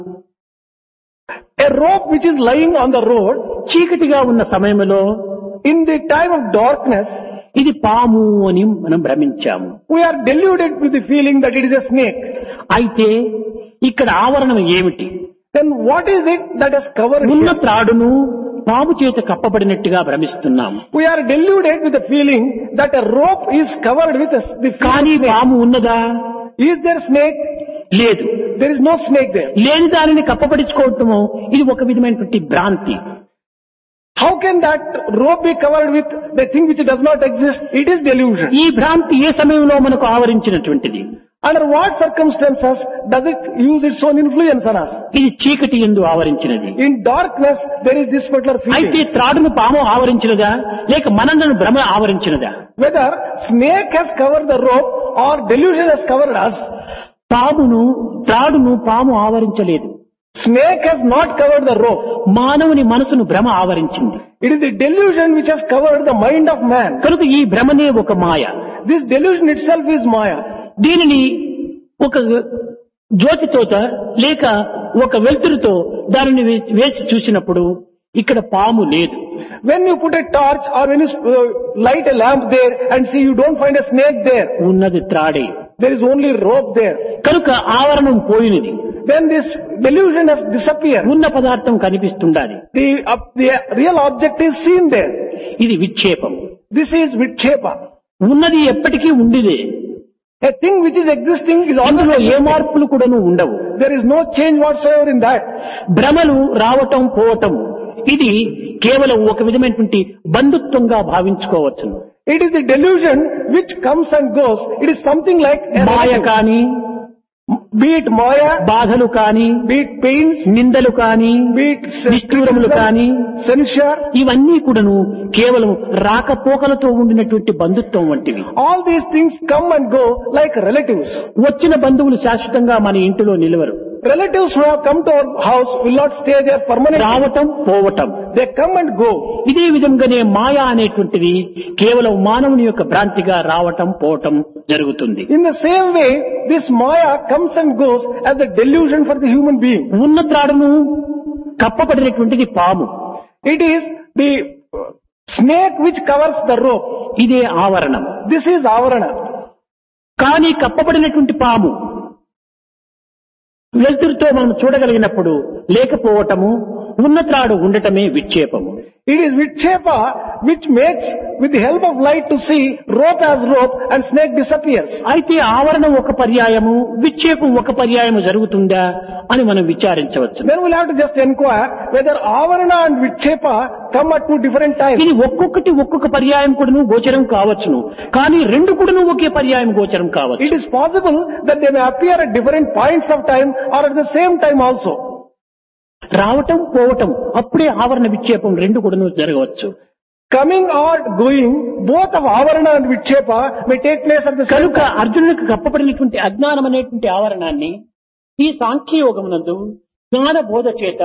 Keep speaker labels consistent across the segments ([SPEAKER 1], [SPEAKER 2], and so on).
[SPEAKER 1] A rope which is lying on the road,
[SPEAKER 2] చీకటిగా ఉన్న సమయంలో
[SPEAKER 1] in the time of darkness,
[SPEAKER 2] ఇది పాము అని మనం భ్రమించాము.
[SPEAKER 1] we are deluded with the feeling that it is a snake.
[SPEAKER 2] అయితే ఇక్కడ ఆవరణం ఏమిటి?
[SPEAKER 1] Then what is it that has covered
[SPEAKER 2] ఉన్న
[SPEAKER 1] here?
[SPEAKER 2] త్రాడును పాము చేత కప్పబడినట్టుగా భ్రమిస్తున్నాము.
[SPEAKER 1] We are deluded with the feeling that a rope is covered with the
[SPEAKER 2] కానీ
[SPEAKER 1] snake.
[SPEAKER 2] పాము ఉన్నదా?
[SPEAKER 1] Is there snake?
[SPEAKER 2] లేదు.
[SPEAKER 1] There is no snake there.
[SPEAKER 2] లేని దానిని కప్పబడించుకోవటము ఇది ఒక విధమైనటువంటి భ్రాంతి.
[SPEAKER 1] How can that rope be covered with the thing which does not exist? It is delusion.
[SPEAKER 2] ఈ భ్రాంతి ఏ సమయంలో మనకు ఆవరించినటువంటిది?
[SPEAKER 1] Under what circumstances does it use its own influence on us?
[SPEAKER 2] ఇది చీకటి యందు ఆవరించినది.
[SPEAKER 1] In darkness, there is this particular
[SPEAKER 2] అయితే
[SPEAKER 1] feeling.
[SPEAKER 2] త్రాడును పాము ఆవరించినదా లేక మనలను భ్రమ ఆవరించినదా?
[SPEAKER 1] Whether snake has covered the rope or delusion has covered us,
[SPEAKER 2] త్రాడును పాము ఆవరించలేదు.
[SPEAKER 1] snake has not covered the rope.
[SPEAKER 2] మానవుని మనసును భ్రమ ఆవరించింది.
[SPEAKER 1] It is the delusion which has covered the mind of man.
[SPEAKER 2] కనుక ఈ భ్రమనే ఒక మాయ.
[SPEAKER 1] This delusion itself is Maya.
[SPEAKER 2] దీనిని ఒక జ్యోతితోట లేక ఒక వెలుతురుతో దానిని వేసి చూసినప్పుడు ఇక్కడ పాము లేదు.
[SPEAKER 1] When you put a torch or when you light a lamp there and see, you don't find a snake there.
[SPEAKER 2] ఉన్నది త్రాడే.
[SPEAKER 1] There is only rope there.
[SPEAKER 2] కనుక ఆవరణం పోయినది.
[SPEAKER 1] Then this delusion has disappeared.
[SPEAKER 2] ఉన్న పదార్థం కనిపిస్తుండాలి.
[SPEAKER 1] The real object is seen there.
[SPEAKER 2] ఇది విక్షేపం.
[SPEAKER 1] This is Vikshepa.
[SPEAKER 2] ఉన్నది ఎప్పటికీ ఉండిదే.
[SPEAKER 1] A thing which is existing is
[SPEAKER 2] అందులో
[SPEAKER 1] always
[SPEAKER 2] ఏ
[SPEAKER 1] existing.
[SPEAKER 2] మార్పులు కూడాను ఉండవు.
[SPEAKER 1] There is no change whatsoever in that.
[SPEAKER 2] భ్రమలు రావటం పోవటం ఇది కేవలం ఒక విధమైనటువంటి బంధుత్వంగా భావించుకోవచ్చును.
[SPEAKER 1] It is the delusion which comes and goes. It is something like a
[SPEAKER 2] Maya
[SPEAKER 1] relative.
[SPEAKER 2] కాని,
[SPEAKER 1] Be it Maya,
[SPEAKER 2] బాధలు కాని,
[SPEAKER 1] be it pains,
[SPEAKER 2] నిందలు కాని,
[SPEAKER 1] be it
[SPEAKER 2] నిష్ఠూరములు కాని,
[SPEAKER 1] censure.
[SPEAKER 2] ఇవన్నీ కూడాను కేవలం రాకపోకలతో ఉండినటువంటి బంధుత్వం వంటివి.
[SPEAKER 1] All these things come and go like relatives.
[SPEAKER 2] వచ్చిన బంధువులు శాశ్వతంగా మన ఇంటిలో నిలవరు.
[SPEAKER 1] Relatives who have come to our house will not stay there permanently.
[SPEAKER 2] రావటం పోవటం.
[SPEAKER 1] They come and go.
[SPEAKER 2] ఇదే విధంగానే మాయ అనేటువంటిది కేవలం మానవుని యొక్క భ్రాంతిగా రావటం పోవటం జరుగుతుంది.
[SPEAKER 1] In the same way, this Maya comes and goes as a delusion for the human being.
[SPEAKER 2] ఉన్న త్రాడును కప్పబడినటువంటిది పాము.
[SPEAKER 1] It is the snake which covers the rope.
[SPEAKER 2] ఇదే ఆవరణం.
[SPEAKER 1] This is Avarana.
[SPEAKER 2] కానీ కప్పబడినటువంటి పాము వెలుతురుతో మనం చూడగలిగినప్పుడు లేకపోవటము, ఉన్న త్రాడు ఉండటమే విక్షేపము.
[SPEAKER 1] It is Vikshepa which makes, with the help of light, to see rope as rope and snake disappears.
[SPEAKER 2] అయితే ఆవరణం ఒక పర్యాయము, విక్షేపం ఒక పర్యాయము జరుగుతుందా అని మనం విచారించవచ్చు.
[SPEAKER 1] Then we'll have to just inquire whether Avarana and Vikshepa come at two different times.
[SPEAKER 2] ఇది ఒక్కొక్క పర్యాయం కూడాను గోచరం కావచ్చును, కానీ రెండు కూడాను ఒకే పర్యాయం గోచరం కావచ్చు.
[SPEAKER 1] It is possible that they may appear at different points of time or at the same time also.
[SPEAKER 2] రావటం పోవటం అప్పుడే ఆవరణ విక్షేపం రెండు కూడాను జరగవచ్చు.
[SPEAKER 1] Coming or going, both of Avarana and Vikshepa may take place at the same
[SPEAKER 2] కనుక
[SPEAKER 1] time.
[SPEAKER 2] అర్జునుడికి కప్పబడినటువంటి అజ్ఞానం అనేటువంటి ఆవరణాన్ని ఈ సాంఖ్యయోగమునందు జ్ఞాన బోధ చేత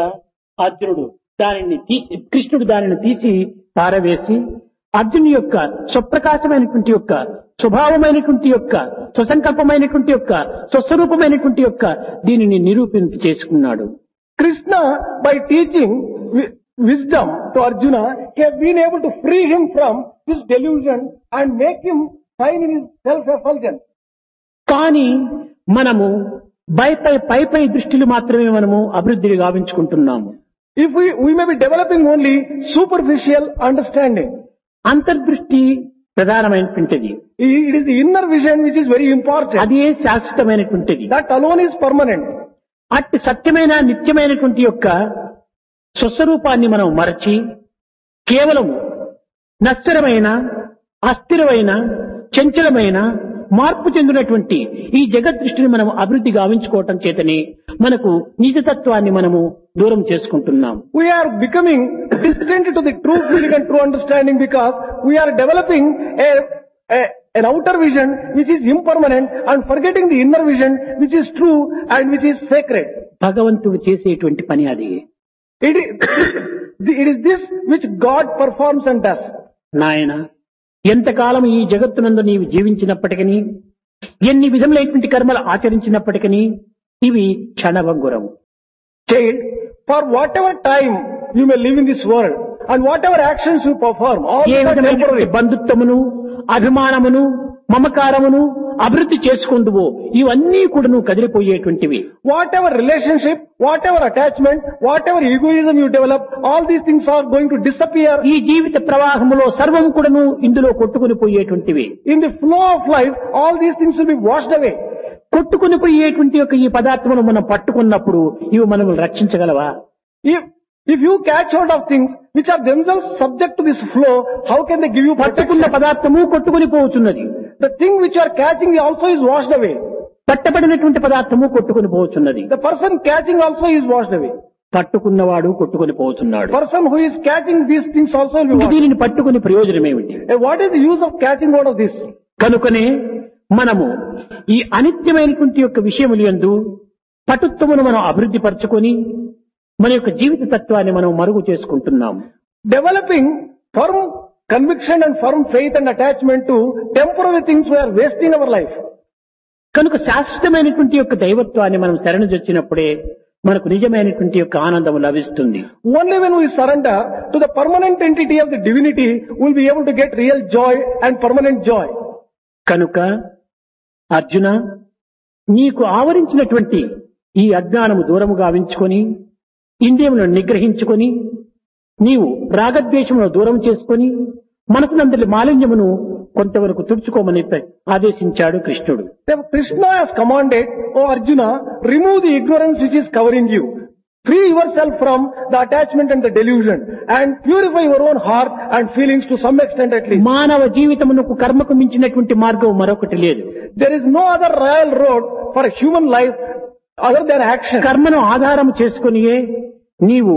[SPEAKER 2] కృష్ణుడు దానిని తీసి పారవేసి అర్జునుని యొక్క స్వప్రకాశమైనటువంటి యొక్క స్వభావమైనటువంటి యొక్క స్వసంకల్పమైనటువంటి యొక్క స్వస్వరూపమైనటువంటి యొక్క దీనిని నిరూపింప చేసుకున్నాడు.
[SPEAKER 1] Krishna, by teaching wisdom to Arjuna, he has been able to free him from this delusion and make him shine in his self-effulgence.
[SPEAKER 2] కానీ మనము పై దృష్టిలు మాత్రమే మనము అభివృద్ధిని గావించుకుంటున్నాము.
[SPEAKER 1] If we may be developing only superficial understanding.
[SPEAKER 2] అంతర్దృష్టి ప్రధానమైనటువంటిది.
[SPEAKER 1] It is the inner vision which is very important.
[SPEAKER 2] అదే శాశ్వతమైనటువంటిది.
[SPEAKER 1] That alone is permanent.
[SPEAKER 2] అట్టి సత్యమైన నిత్యమైనటువంటి యొక్క స్వస్వరూపాన్ని మనం మరచి కేవలము నశ్వరమైన, అస్థిరమైన, చంచలమైన, మార్పు చెందినటువంటి ఈ జగద్దృష్టిని మనం అభివృద్ధి గావించుకోవటం చేతనే మనకు నిజతత్వాన్ని మనము దూరం చేసుకుంటున్నాం.
[SPEAKER 1] We are becoming distant to the true feeling and true understanding because we are developing an outer vision which is impermanent and forgetting the inner vision which is true and which is sacred.
[SPEAKER 2] భగవంతుడు చేసేటువంటి పని అది.
[SPEAKER 1] It is this which God performs and does.
[SPEAKER 2] నాయన, ఎంతకాలం ఈ జగత్తునందు నీవు జీవించినప్పటికీ, ఎన్ని విధములైనటువంటి కర్మలు ఆచరించినప్పటికీ ఇవి క్షణభంగురం.
[SPEAKER 1] Child, for whatever time you may live in this world and whatever actions you perform, all
[SPEAKER 2] A
[SPEAKER 1] these are
[SPEAKER 2] విధమైనటువంటి
[SPEAKER 1] temporary.
[SPEAKER 2] బంధుత్వమును అభిమానమును మమకారమును అభివృద్ధి చేసుకుందువో ఇవన్నీ కూడా నువ్వు కదిలిపోయేటువంటివి.
[SPEAKER 1] Whatever relationship, whatever attachment, whatever egoism you develop, all these things are going to disappear.
[SPEAKER 2] ఈ జీవిత ప్రవాహములో సర్వం కూడాను ఇందులో కొట్టుకుని పోయేటువంటివి.
[SPEAKER 1] In the flow of life, all these things will be washed away.
[SPEAKER 2] కొట్టుకుని పోయేటువంటి యొక్క ఈ పదార్థమును మనం పట్టుకున్నప్పుడు ఇవి మనము రక్షించగలవా?
[SPEAKER 1] If you catch hold of things which are themselves subject to this flow, how can they give you
[SPEAKER 2] పట్టుకున్న
[SPEAKER 1] protection?
[SPEAKER 2] పదార్థము కొట్టుకుని పోవచ్చున్నది.
[SPEAKER 1] The thing which you are catching also is washed away.
[SPEAKER 2] పట్టబడినటువంటి పదార్థము కొట్టుకుని పోవచ్చున్నది.
[SPEAKER 1] The person catching also is washed away.
[SPEAKER 2] పట్టుకున్నవాడు కొట్టుకుని పోతున్నాడు.
[SPEAKER 1] Person who is catching these things also will be washed.
[SPEAKER 2] దీనిని పట్టుకుని ప్రయోజనం ఏమిటి?
[SPEAKER 1] What is the use of catching hold of this?
[SPEAKER 2] కనుకనే మనము ఈ అనిత్యమైనటువంటి యొక్క విషయములు యందు పటుత్వమును మనం అభివృద్ధి పరచుకొని మన యొక్క జీవిత తత్వాన్ని మనం మరుగు చేసుకుంటున్నాం.
[SPEAKER 1] Developing firm conviction and firm faith and attachment to temporary things, we are wasting our life.
[SPEAKER 2] కనుక శాశ్వతమైనటువంటి యొక్క దైవత్వాన్ని మనం శరణుజొచ్చినప్పుడే మనకు నిజమైనటువంటి యొక్క ఆనందం లభిస్తుంది.
[SPEAKER 1] Only when we surrender to the permanent entity of the divinity, we will be able to get real joy and permanent joy.
[SPEAKER 2] కనుక అర్జున, నీకు ఆవరించినటువంటి ఈ అజ్ఞానము దూరము గావించుకొని ఇంద్రియములను నిగ్రహించుకొని నీవు రాగద్వేషమును దూరం చేసుకొని మనసునందరి మాలిన్యమును కొంతవరకు తుడుచుకోమని ఆదేశించాడు కృష్ణుడు.
[SPEAKER 1] Krishna has commanded, O Arjuna, remove the ignorance which is covering you. Free yourself from the attachment and the delusion and purify your own heart and feelings to some extent at least.
[SPEAKER 2] మానవ జీవితమునకు కర్మకు మించినటువంటి మార్గం మరొకటి లేదు.
[SPEAKER 1] There is no other royal road for a human life other than action.
[SPEAKER 2] కర్మను ఆధారం చేసుకునియే నీవు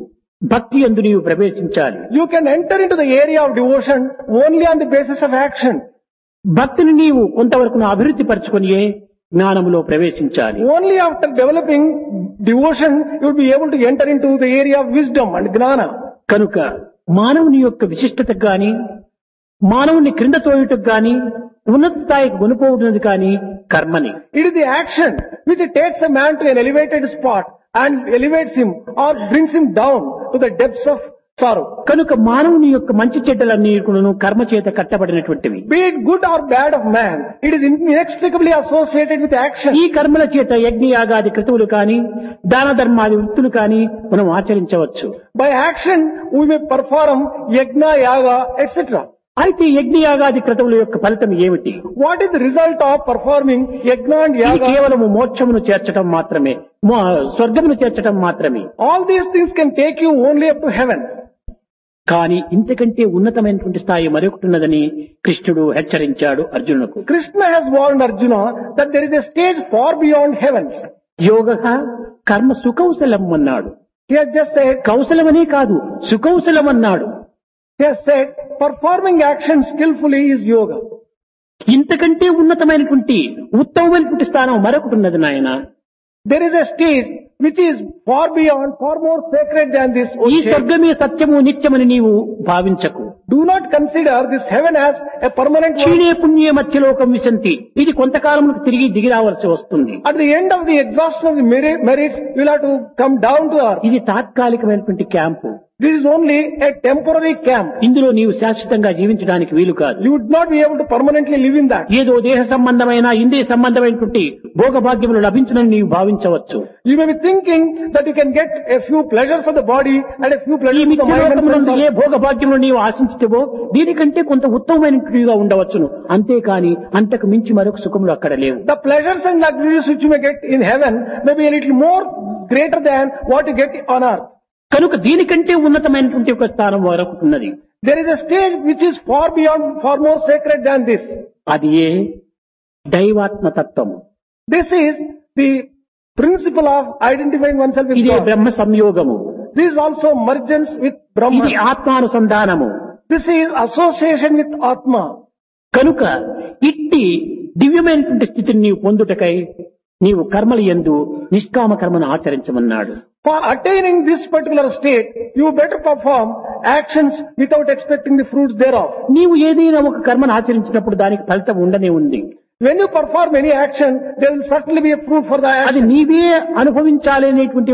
[SPEAKER 2] భక్తి యందు నీవు ప్రవేశించాలి.
[SPEAKER 1] You can enter into the area of devotion only on the basis of action.
[SPEAKER 2] భక్తిని నీవు కొంతవరకు అభివృద్ధి పరచుకునియే జ్ఞానములో ప్రవేశించాలి.
[SPEAKER 1] Only after developing devotion you will be able to enter into the area of wisdom and gnana.
[SPEAKER 2] కనుక మానవుని యొక్క విశిష్టతకు గాని మానవుని క్రింద తోయుటకు గాని ఉన్నత స్థాయికి కొనుపోవడం కానీ కర్మని.
[SPEAKER 1] It is the action which takes a man to an elevated spot and elevates him or brings him down to the depths of sorrow.
[SPEAKER 2] కనుక మానవుని యొక్క మంచి చెడ్డలన్నీ కూడాను కర్మ చేత కట్టబడినటువంటివి.
[SPEAKER 1] Be it good or bad of man, it is inextricably associated with action.
[SPEAKER 2] ఈ కర్మల చేత యజ్ఞయాగాది క్రతువులు కానీ దాన ధర్మాది వృత్తులు కానీ మనం ఆచరించవచ్చు.
[SPEAKER 1] By action we may perform yajna, yaga, etc.
[SPEAKER 2] అయితే యజ్ఞయాగాది క్రతువుల యొక్క ఫలితం ఏమిటి?
[SPEAKER 1] What is the result of performing yajna and
[SPEAKER 2] ఇది
[SPEAKER 1] yaga?
[SPEAKER 2] కేవలము మోక్షమును చేర్చడం మాత్రమే, స్వర్గమును చేర్చడం మాత్రమే.
[SPEAKER 1] All these things can take you only up to heaven.
[SPEAKER 2] కానీ ఇంతకంటే ఉన్నతమైనటువంటి స్థాయి మరొకటి ఉన్నదని కృష్ణుడు హెచ్చరించాడు అర్జునునకు.
[SPEAKER 1] Krishna has warned Arjuna that there is a stage far beyond heavens.
[SPEAKER 2] యోగః కర్మ సుకౌశలం అన్నాడు.
[SPEAKER 1] He has just said,
[SPEAKER 2] కౌశలమనే కాదు సుకౌశలం అన్నాడు.
[SPEAKER 1] he has said, performing action skillfully is yoga.
[SPEAKER 2] ఇంతకంటే ఉన్నతమైనటువంటి ఉత్తమమైనటువంటి స్థానం మరొకటి ఉన్నది నాయన.
[SPEAKER 1] There is a stage which is far beyond, far more sacred than this. O
[SPEAKER 2] ఈ
[SPEAKER 1] Chaitanya.
[SPEAKER 2] స్వర్గమే సత్యము నిత్యమని నీవు భావించకు.
[SPEAKER 1] Do not consider this heaven as a permanent world.
[SPEAKER 2] క్షీణే పుణ్యే మధ్యలోకం విశంతి. ఇది కొంతకాలమునకు తిరిగి దిగి రావాల్సి వస్తుంది.
[SPEAKER 1] At the end of the exhaustion of the merits, you will have to come down to earth.
[SPEAKER 2] ఇది తాత్కాలికమైనటువంటి camp.
[SPEAKER 1] This is only a temporary camp.
[SPEAKER 2] ఇందులో నీవు శాశ్వతంగా జీవించడానికి వీలు కాదు.
[SPEAKER 1] You would not be able to permanently live in that.
[SPEAKER 2] ఏదో దేహ సంబంధమైన ఇంద్రియ సంబంధమైనటువంటి భోగభాగ్యములు లభించునని నీవు భావించవచ్చు.
[SPEAKER 1] You may be thinking that you can get a few pleasures of the body and a few
[SPEAKER 2] ఈ
[SPEAKER 1] pleasures of the mind. and
[SPEAKER 2] మిథ్యలోకమునందు
[SPEAKER 1] sense.
[SPEAKER 2] ఏ భోగభాగ్యములు నీవు ఆశించుతావో దీనికంటే కొంత ఉత్తమమైనట్టుగా ఉండవచ్చును. అంతేకాని అంతకు మించి మరొక సుఖములు అక్కడ లేవు.
[SPEAKER 1] The pleasures and luxuries which you may get in heaven may be a little more greater than what you get on earth.
[SPEAKER 2] కనుక దీనికంటే ఉన్నతమైనటువంటి ఒక స్థానం మరొకటి ఉన్నది.
[SPEAKER 1] There is a stage which is far beyond, far more sacred than this.
[SPEAKER 2] అది ఏ దైవాత్మతత్వము.
[SPEAKER 1] This is the principle of identifying oneself with
[SPEAKER 2] ఇదే
[SPEAKER 1] God.
[SPEAKER 2] Brahma సంయోగము.
[SPEAKER 1] This is also mergence with
[SPEAKER 2] ఇది
[SPEAKER 1] Brahman.
[SPEAKER 2] ఆత్మానుసంధానము.
[SPEAKER 1] This is association with Atma.
[SPEAKER 2] కనుక ఇట్టి దివ్యమైనటువంటి స్థితిని నీవు పొందుటకై నీవు కర్మల యందు నిష్కామ కర్మను ఆచరించమన్నాడు.
[SPEAKER 1] For attaining this particular state, you better perform actions without expecting the fruits thereof.
[SPEAKER 2] నీవు ఏదైనా ఒక కర్మను ఆచరించినప్పుడు దానికి ఫలితం ఉండనే ఉంది.
[SPEAKER 1] When you perform any action, there will certainly be a fruit for the
[SPEAKER 2] అది
[SPEAKER 1] action.
[SPEAKER 2] నీవే అనుభవించాలి అనేటువంటి